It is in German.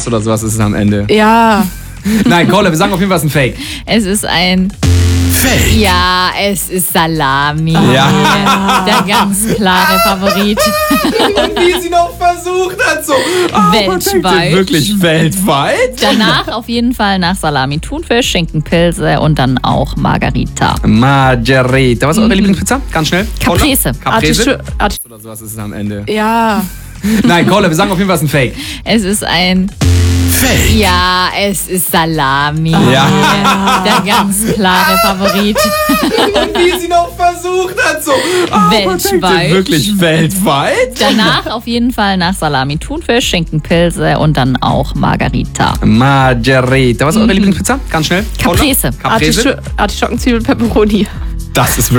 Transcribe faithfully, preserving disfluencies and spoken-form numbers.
Herz oder sowas ist es am Ende. Ja. Nein, Kolle, wir sagen auf jeden Fall, es ist ein Fake. Es ist ein... Fake? Ja, es ist Salami. Ja. Der ganz klare Favorit. Und wie sie noch versucht hat, so. Weltweit. Wirklich weltweit? Danach auf jeden Fall nach Salami Thunfisch, Schinkenpilze und dann auch Margarita. Margarita. Was ist eure Lieblingspizza? Ganz schnell. Caprese. Caprese? Artisch- Oder sowas ist es am Ende. Ja. Nein, Kolle, wir sagen auf jeden Fall, es ist ein Fake. Es ist ein... Fake? Ja, es ist Salami. Ja. Der ganz klare Favorit. Und wie sie noch versucht hat, so. Weltweit. Wirklich weltweit? Danach auf jeden Fall nach Salami Thunfisch, Schinkenpilze und dann auch Margarita. Margarita. Was ist eure Lieblingspizza? Ganz schnell. Caprese. Caprese? Artisch- Artischockenzwiebel, Pepperoni. Das ist